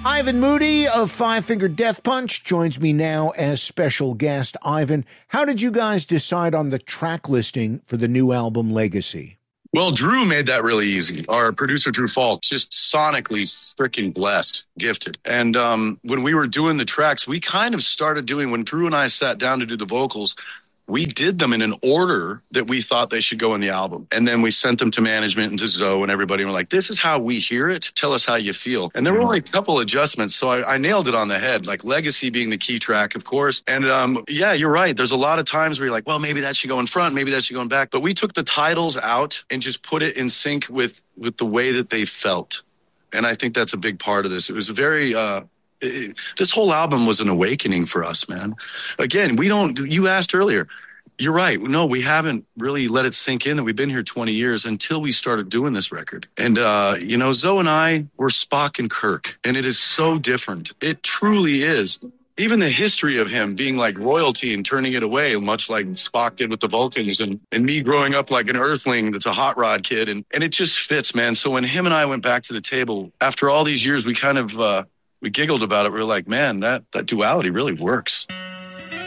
Ivan Moody of Five Finger Death Punch joins me now as special guest. Ivan, how did you guys decide on the track listing for the new album Legacy? Well, Drew made that really easy. Our producer, Drew Falk, just sonically freaking blessed, gifted. And when we were doing the tracks, we kind of started doing, when Drew and I sat down to do the vocals, we did them in an order that we thought they should go in the album. And then we sent them to management and to Zoe and everybody. And we're like, this is how we hear it. Tell us how you feel. And there were only a couple adjustments. So I nailed it on the head, like Legacy being the key track, of course. And yeah, you're right. There's a lot of times where you're like, well, maybe that should go in front. Maybe that should go in back. But we took the titles out and just put it in sync with the way that they felt. And I think that's a big part of this. It was very... this whole album was an awakening for us, man. Again, you asked earlier, you're right. No, we haven't really let it sink in that we've been here 20 years until we started doing this record. And, Zoe and I were Spock and Kirk, and it is so different. It truly is. Even the history of him being like royalty and turning it away, much like Spock did with the Vulcans, and me growing up like an Earthling that's a hot rod kid. And it just fits, man. So when him and I went back to the table, after all these years, we kind of... we giggled about it. We were like, man, that duality really works.